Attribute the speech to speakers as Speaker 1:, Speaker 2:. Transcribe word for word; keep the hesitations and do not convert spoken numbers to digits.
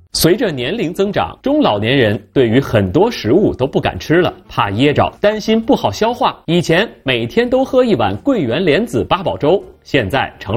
Speaker 1: 随着年龄增长，中老年人对于很多食物都不敢吃了，怕噎着，担心不好消化。以前每天都喝一碗桂圆莲子八宝粥，现在成了